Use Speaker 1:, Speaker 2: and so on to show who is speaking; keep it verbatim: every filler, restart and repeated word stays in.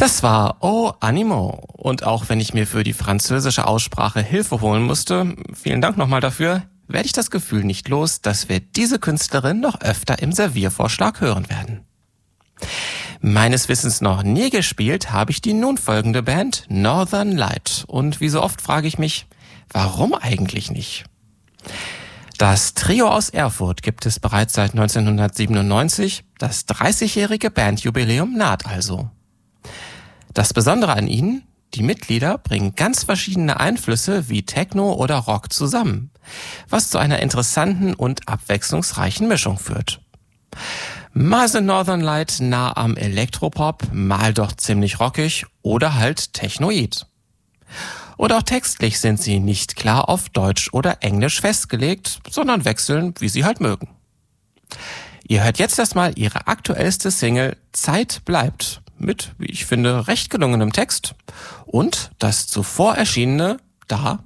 Speaker 1: Das war Oh Animaux. Und auch wenn ich mir für die französische Aussprache Hilfe holen musste, vielen Dank nochmal dafür, werde ich das Gefühl nicht los, dass wir diese Künstlerin noch öfter im Serviervorschlag hören werden. Meines Wissens noch nie gespielt habe ich die nun folgende Band Northern Light. Und wie so oft frage ich mich, warum eigentlich nicht? Das Trio aus Erfurt gibt es bereits seit neunzehnhundertsiebenundneunzig, das dreißigjährige Bandjubiläum naht also. Das Besondere an ihnen, die Mitglieder bringen ganz verschiedene Einflüsse wie Techno oder Rock zusammen, was zu einer interessanten und abwechslungsreichen Mischung führt. Mal sind Northern Light nah am Elektropop, mal doch ziemlich rockig oder halt technoid. Und auch textlich sind sie nicht klar auf Deutsch oder Englisch festgelegt, sondern wechseln, wie sie halt mögen. Ihr hört jetzt erstmal ihre aktuellste Single Zeit bleibt mit, wie ich finde, recht gelungenem Text und das zuvor erschienene Da